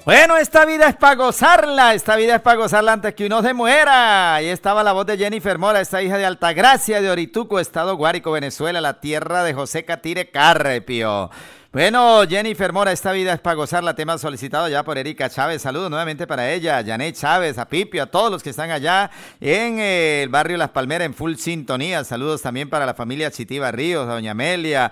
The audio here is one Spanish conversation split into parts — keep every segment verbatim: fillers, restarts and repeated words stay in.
Bueno, esta vida es para gozarla, esta vida es para gozarla antes que uno se muera. Ahí estaba la voz de Jennifer Mora, esta hija de Altagracia de Orituco, Estado Guárico, Venezuela, la tierra de José Catire Carpio. Bueno, Jennifer Mora, esta vida es para gozarla, tema solicitado ya por Erika Chávez. Saludos nuevamente para ella, Janet Chávez, a Pipio, a todos los que están allá en eh, el barrio Las Palmeras en full sintonía. Saludos también para la familia Chitiva Ríos, a doña Amelia,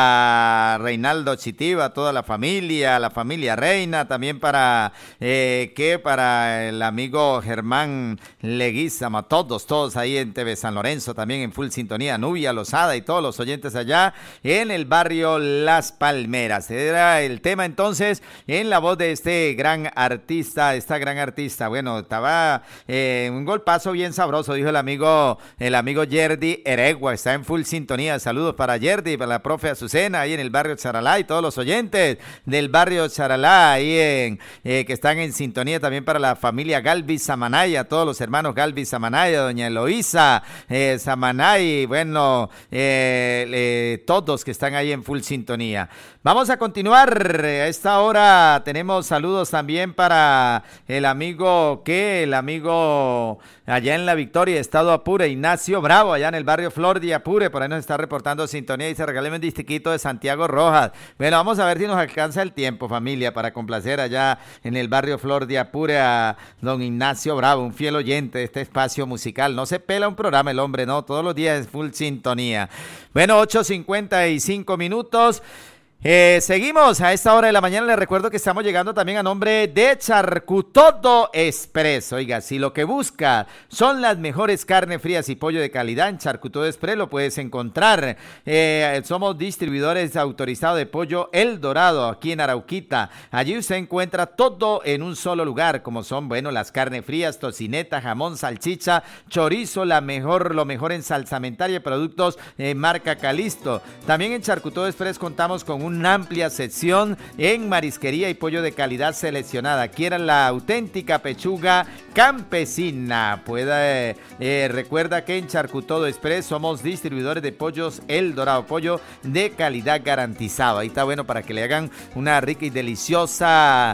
a Reinaldo Chitiva, a toda la familia, a la familia Reina, también para eh, que para el amigo Germán Leguizamo, a todos, todos ahí en T V San Lorenzo, también en full sintonía, Nubia Lozada y todos los oyentes allá en el barrio Las Palmeras. Era el tema entonces en la voz de este gran artista, esta gran artista. Bueno, estaba eh, un golpazo bien sabroso, dijo el amigo, el amigo Yerdy Eregua, está en full sintonía. Saludos para Yerdy, para la profe Azucena, ahí en el barrio Charalá y todos los oyentes del barrio Charalá, ahí en, eh, que están en sintonía, también para la familia Galvis Samanaya, todos los hermanos Galvis Samanaya, doña Eloísa eh, Samanay, bueno, eh, eh, todos que están ahí en full sintonía. Vamos a continuar, a esta hora tenemos saludos también para el amigo, ¿qué? El amigo allá en La Victoria, Estado Apure, Ignacio Bravo, allá en el barrio Flor de Apure, por ahí nos está reportando sintonía y se regáleme un distiquito de Santiago Rojas. Bueno, vamos a ver si nos alcanza el tiempo, familia, para complacer allá en el barrio Flor de Apure a don Ignacio Bravo, un fiel oyente de este espacio musical. No se pela un programa el hombre, no, todos los días es full sintonía. Bueno, ocho cincuenta y cinco minutos. Eh, seguimos a esta hora de la mañana. Les recuerdo que estamos llegando también a nombre de Charcutodo Express. Oiga, si lo que busca son las mejores carnes frías y pollo de calidad, en Charcutodo Express lo puedes encontrar. Eh, somos distribuidores autorizados de pollo El Dorado aquí en Arauquita. Allí usted encuentra todo en un solo lugar, como son, bueno, las carnes frías, tocineta, jamón, salchicha, chorizo, la mejor, lo mejor en salsamentaria y productos eh, marca Calisto. También en Charcutodo Express contamos con un una amplia sección en marisquería y pollo de calidad seleccionada. Quieran la auténtica pechuga campesina. Pueda, eh, recuerda que en Charcutodo Express somos distribuidores de pollos El Dorado, pollo de calidad garantizado. Ahí está bueno para que le hagan una rica y deliciosa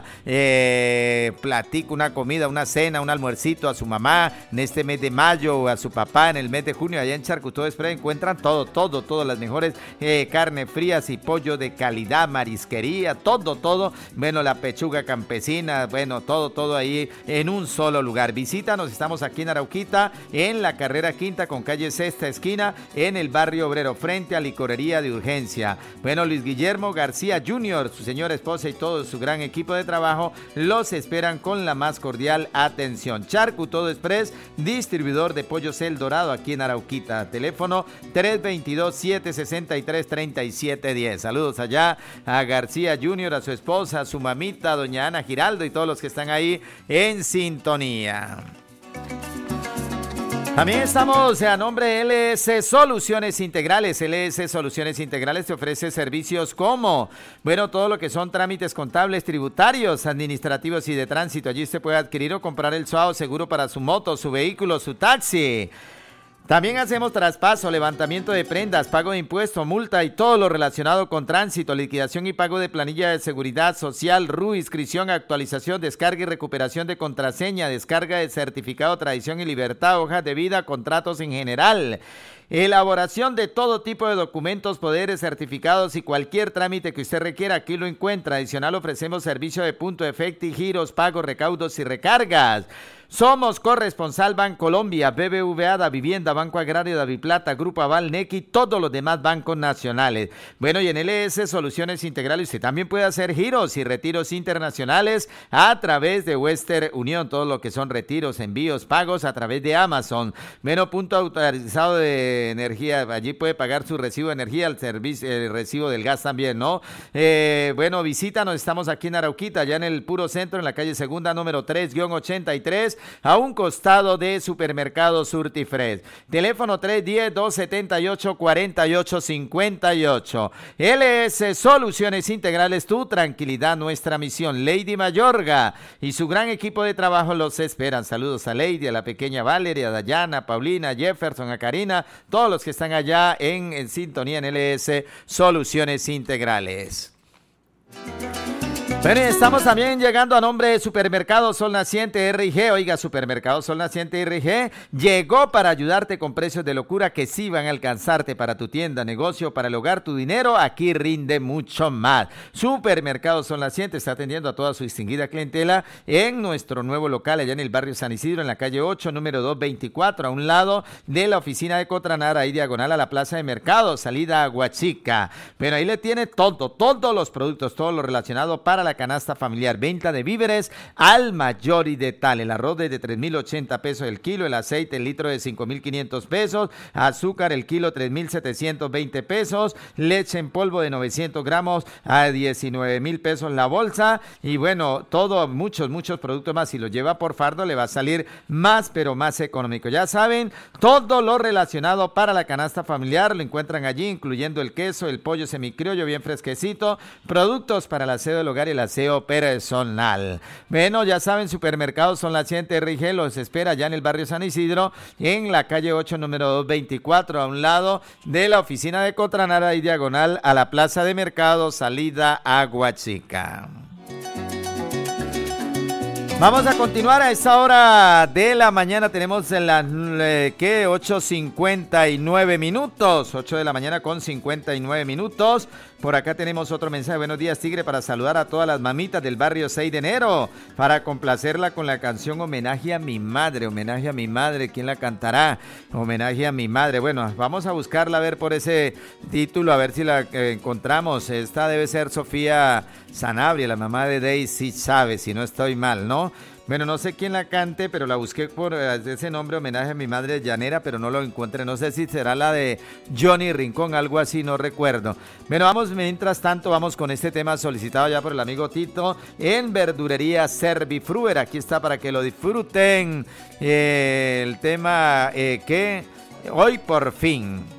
eh, platica, una comida, una cena, un almuercito a su mamá en este mes de mayo o a su papá en el mes de junio. Allá en Charcutodo Express encuentran todo, todo, todas las mejores eh, carnes frías y pollo de calidad. Calidad, marisquería, todo, todo, bueno, la pechuga campesina, bueno, todo, todo ahí en un solo lugar. Visítanos, estamos aquí en Arauquita, en la carrera quinta con calle Sexta Esquina, en el barrio Obrero, frente a Licorería de Urgencia. Bueno, Luis Guillermo García junior, su señora esposa y todo su gran equipo de trabajo los esperan con la más cordial atención. Charcutodo Express, distribuidor de pollos El Dorado aquí en Arauquita. Teléfono tres dos dos, siete seis tres, tres siete uno cero. Saludos allá a García junior, a su esposa, a su mamita, doña Ana Giraldo y todos los que están ahí en sintonía. También estamos a nombre de L S Soluciones Integrales. L S Soluciones Integrales te ofrece servicios como, bueno, todo lo que son trámites contables, tributarios, administrativos y de tránsito. Allí usted puede adquirir o comprar el S U A O seguro para su moto, su vehículo, su taxi. También hacemos traspaso, levantamiento de prendas, pago de impuestos, multa y todo lo relacionado con tránsito, liquidación y pago de planilla de seguridad social, R U, inscripción, actualización, descarga y recuperación de contraseña, descarga de certificado, tradición y libertad, hojas de vida, contratos en general. Elaboración de todo tipo de documentos, poderes, certificados y cualquier trámite que usted requiera, aquí lo encuentra. Adicional, ofrecemos servicio de punto de efecto y giros, pagos, recaudos y recargas. Somos corresponsal Bancolombia, B B V A, Da Vivienda, Banco Agrario, Daviplata, Grupo Aval, Nequi, todos los demás bancos nacionales. Bueno, y en L S Soluciones Integrales usted también puede hacer giros y retiros internacionales a través de Western Unión, todo lo que son retiros, envíos, pagos a través de Amazon. Bueno, punto autorizado de energía, allí puede pagar su recibo de energía, el servicio, el recibo del gas también, ¿no? Eh, bueno, visítanos, estamos aquí en Arauquita, ya en el puro centro, en la calle Segunda, número tres, ochenta y tres, a un costado de Supermercado Surtifred. Teléfono tres uno cero, dos siete ocho, cuatro ocho cinco ocho. L S Soluciones Integrales, tu tranquilidad, nuestra misión. Lady Mayorga y su gran equipo de trabajo los esperan. Saludos a Lady, a la pequeña Valeria, a Dayana, a Paulina, a Jefferson, a Karina, todos los que están allá en, en sintonía en L S Soluciones Integrales. Bueno, y estamos también llegando a nombre de Supermercado Sol Naciente R y G. Oiga, Supermercado Sol Naciente R y G llegó para ayudarte con precios de locura que sí van a alcanzarte para tu tienda, negocio, para el hogar, tu dinero. Aquí rinde mucho más. Supermercado Sol Naciente está atendiendo a toda su distinguida clientela en nuestro nuevo local allá en el barrio San Isidro, en la calle ocho, número doscientos veinticuatro, a un lado de la oficina de Cotranar, ahí diagonal a la plaza de mercado, salida a Aguachica. Pero ahí le tiene todo, todos los productos, todo lo relacionado para la canasta familiar, venta de víveres al mayor y de tal. El arroz de tres mil ochenta pesos el kilo, el aceite el litro de cinco mil quinientos pesos, azúcar el kilo tres mil setecientos veinte pesos, leche en polvo de novecientos gramos a diecinueve mil pesos la bolsa, y bueno, todo, muchos, muchos productos más. Si lo lleva por fardo le va a salir más, pero más económico. Ya saben, todo lo relacionado para la canasta familiar lo encuentran allí, incluyendo el queso, el pollo semicriollo bien fresquecito, productos para el aseo del hogar y el aseo personal. Bueno, ya saben, Supermercado Sol Naciente R y G los espera ya en el barrio San Isidro, en la calle ocho, número doscientos veinticuatro, a un lado de la oficina de Cotranara y diagonal a la plaza de mercado, salida Aguachica. Vamos a continuar a esta hora de la mañana. Tenemos en las eh, ¿qué? ocho cincuenta y nueve minutos, ocho de la mañana con cincuenta y nueve minutos. Por acá tenemos otro mensaje. Buenos días, Tigre, para saludar a todas las mamitas del barrio seis de enero, para complacerla con la canción Homenaje a mi madre. Homenaje a mi madre, ¿quién la cantará? Homenaje a mi madre. Bueno, vamos a buscarla a ver por ese título, a ver si la eh, encontramos. Esta debe ser Sofía Sanabria, la mamá de Daisy Chávez, si no estoy mal, ¿no? Bueno, no sé quién la cante, pero la busqué por ese nombre, Homenaje a mi madre llanera, pero no lo encontré. No sé si será la de Johnny Rincón, algo así, no recuerdo. Bueno, vamos, mientras tanto, vamos con este tema solicitado ya por el amigo Tito en Verdurería Servifruer. Aquí está para que lo disfruten. Eh, el tema eh, que hoy por fin.